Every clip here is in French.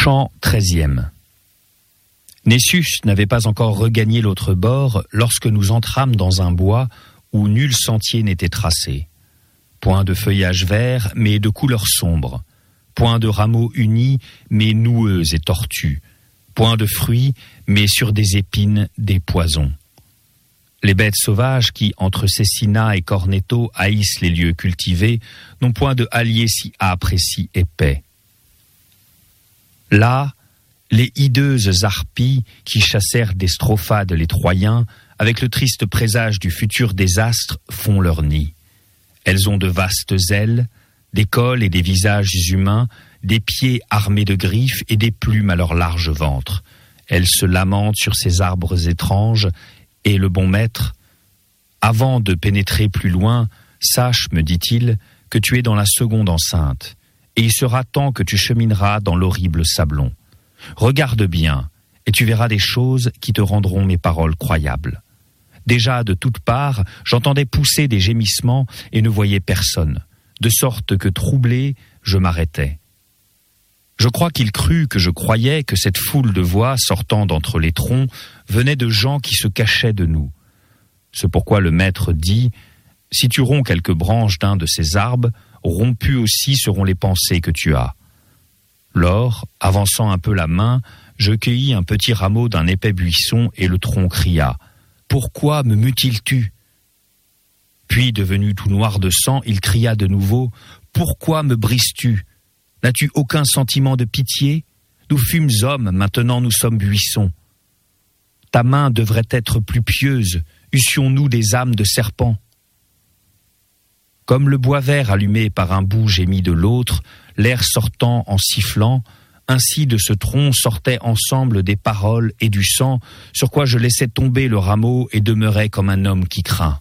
Chant 13e. Nessus n'avait pas encore regagné l'autre bord lorsque nous entrâmes dans un bois où nul sentier n'était tracé. Point de feuillage vert, mais de couleur sombre. Point de rameaux unis, mais noueux et tortus. Point de fruits, mais sur des épines, des poisons. Les bêtes sauvages qui, entre Cécina et Cornetto, haïssent les lieux cultivés, n'ont point de hallier si âpre et si épais. Là, les hideuses harpies qui chassèrent des strophades les Troyens, avec le triste présage du futur désastre, font leur nid. Elles ont de vastes ailes, des cols et des visages humains, des pieds armés de griffes et des plumes à leur large ventre. Elles se lamentent sur ces arbres étranges, et le bon maître, avant de pénétrer plus loin, sache, me dit-il, que tu es dans la seconde enceinte, et il sera temps que tu chemineras dans l'horrible sablon. Regarde bien, et tu verras des choses qui te rendront mes paroles croyables. Déjà, de toutes parts, j'entendais pousser des gémissements et ne voyais personne, de sorte que, troublé, je m'arrêtais. Je crois qu'il crut que je croyais que cette foule de voix sortant d'entre les troncs venait de gens qui se cachaient de nous. C'est pourquoi le maître dit « Si tu romps quelques branches d'un de ces arbres, rompues aussi seront les pensées que tu as. » Lors, avançant un peu la main, je cueillis un petit rameau d'un épais buisson et le tronc cria « Pourquoi me mutiles-tu » Puis, devenu tout noir de sang, il cria de nouveau « Pourquoi me brises-tu ? N'as-tu aucun sentiment de pitié ? Nous fûmes hommes, maintenant nous sommes buissons. Ta main devrait être plus pieuse, eussions-nous des âmes de serpents. » Comme le bois vert allumé par un bout gémit de l'autre, l'air sortant en sifflant, ainsi de ce tronc sortaient ensemble des paroles et du sang, sur quoi je laissais tomber le rameau et demeurais comme un homme qui craint.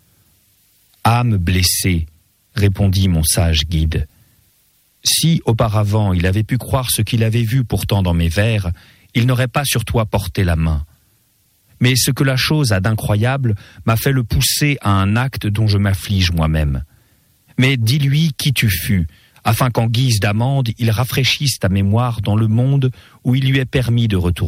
« Âme blessée, répondit mon sage guide. Si, auparavant, il avait pu croire ce qu'il avait vu pourtant dans mes vers, il n'aurait pas sur toi porté la main. Mais ce que la chose a d'incroyable m'a fait le pousser à un acte dont je m'afflige moi-même. Mais dis-lui qui tu fus, afin qu'en guise d'amende, il rafraîchisse ta mémoire dans le monde où il lui est permis de retourner. »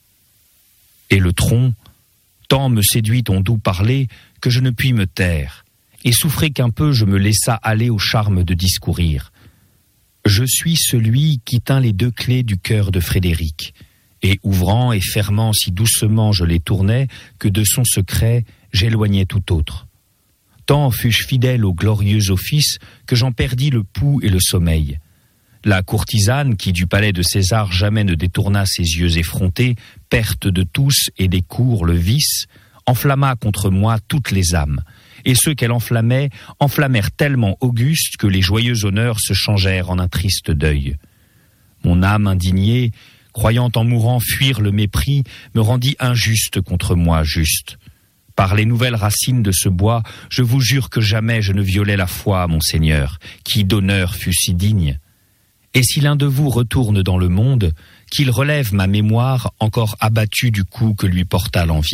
Et le tronc, tant me séduit ton doux parler que je ne puis me taire, et souffrait qu'un peu je me laissa aller au charme de discourir. Je suis celui qui tint les deux clés du cœur de Frédéric, et ouvrant et fermant si doucement je les tournais que de son secret j'éloignais tout autre. Tant fus-je fidèle au glorieux office que j'en perdis le pouls et le sommeil. La courtisane qui du palais de César jamais ne détourna ses yeux effrontés, perte de tous et des cours le vice, enflamma contre moi toutes les âmes, et ceux qu'elle enflammait enflammèrent tellement Auguste que les joyeux honneurs se changèrent en un triste deuil. Mon âme indignée, croyant en mourant fuir le mépris, me rendit injuste contre moi juste. Par les nouvelles racines de ce bois, je vous jure que jamais je ne violai la foi, mon Seigneur, qui d'honneur fut si digne. Et si l'un de vous retourne dans le monde, qu'il relève ma mémoire encore abattue du coup que lui porta l'envie. »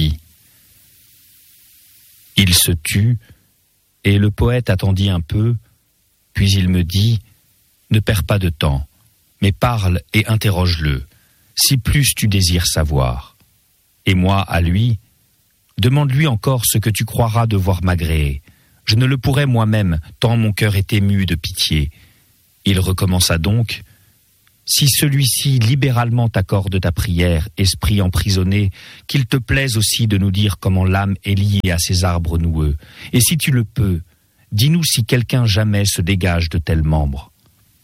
Il se tut, et le poète attendit un peu, puis il me dit « Ne perds pas de temps, mais parle et interroge-le, si plus tu désires savoir. Et moi, à lui, demande-lui encore ce que tu croiras devoir m'agréer. Je ne le pourrais moi-même, tant mon cœur est ému de pitié. » Il recommença donc. Si celui-ci libéralement t'accorde ta prière, esprit emprisonné, qu'il te plaise aussi de nous dire comment l'âme est liée à ces arbres noueux. Et si tu le peux, dis-nous si quelqu'un jamais se dégage de tels membres.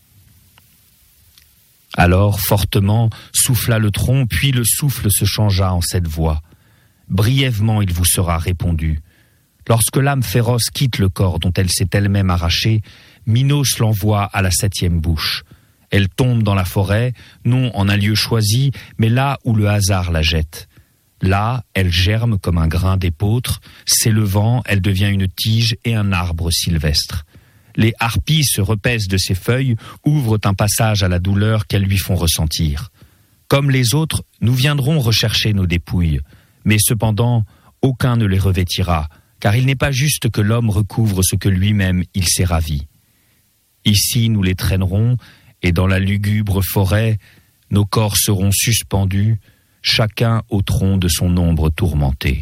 Alors, fortement, souffla le tronc, puis le souffle se changea en cette voix. Brièvement il vous sera répondu. Lorsque l'âme féroce quitte le corps dont elle s'est elle-même arrachée, Minos l'envoie à la 7e bouche. Elle tombe dans la forêt, non en un lieu choisi, mais là où le hasard la jette. Là, elle germe comme un grain d'épeautre, s'élevant, elle devient une tige et un arbre sylvestre. Les harpies se repaissent de ses feuilles, ouvrent un passage à la douleur qu'elles lui font ressentir. Comme les autres, nous viendrons rechercher nos dépouilles, mais cependant, aucun ne les revêtira, car il n'est pas juste que l'homme recouvre ce que lui-même il s'est ravi. Ici, nous les traînerons, et dans la lugubre forêt, nos corps seront suspendus, chacun au tronc de son ombre tourmentée.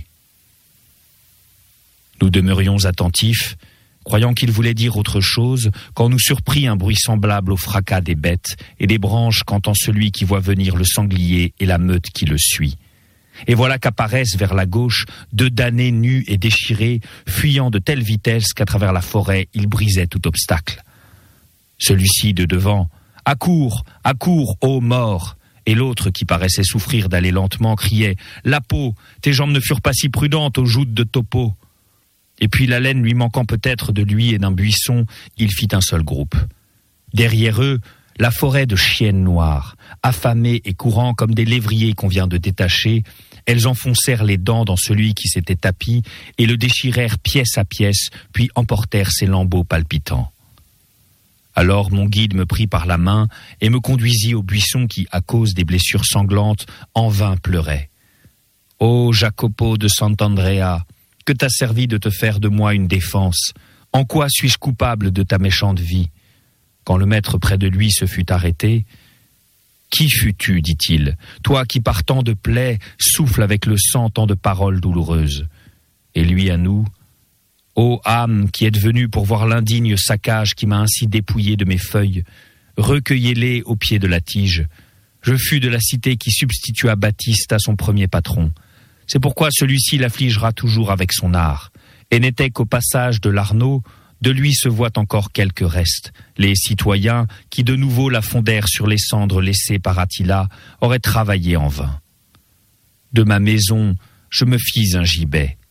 Nous demeurions attentifs, croyant qu'il voulait dire autre chose, quand nous surprit un bruit semblable au fracas des bêtes et des branches qu'entend celui qui voit venir le sanglier et la meute qui le suit. Et voilà qu'apparaissent vers la gauche 2 damnés nus et déchirés, fuyant de telle vitesse qu'à travers la forêt, ils brisaient tout obstacle. Celui-ci de devant, « À court, ô mort !» Et l'autre, qui paraissait souffrir d'aller lentement, criait « La peau, tes jambes ne furent pas si prudentes aux joutes de Topo !» Et puis l'haleine lui manquant peut-être de lui et d'un buisson, il fit un seul groupe. Derrière eux, la forêt de chiennes noires, affamées et courant comme des lévriers qu'on vient de détacher, elles enfoncèrent les dents dans celui qui s'était tapi et le déchirèrent pièce à pièce, puis emportèrent ses lambeaux palpitants. Alors mon guide me prit par la main et me conduisit au buisson qui, à cause des blessures sanglantes, en vain pleurait. « Ô Jacopo de Sant'Andrea, que t'a servi de te faire de moi une défense? En quoi suis-je coupable de ta méchante vie ?» Quand le maître près de lui se fut arrêté, « Qui fus-tu, dit-il, toi qui par tant de plaies souffles avec le sang tant de paroles douloureuses ?» Et lui à nous, « Ô âme qui êtes venue pour voir l'indigne saccage qui m'a ainsi dépouillé de mes feuilles, recueillez-les au pied de la tige. Je fus de la cité qui substitua Baptiste à son premier patron. C'est pourquoi celui-ci l'affligera toujours avec son art. Et n'était qu'au passage de l'Arnaud, de lui se voient encore quelques restes. Les citoyens, qui de nouveau la fondèrent sur les cendres laissées par Attila, auraient travaillé en vain. De ma maison, je me fis un gibet.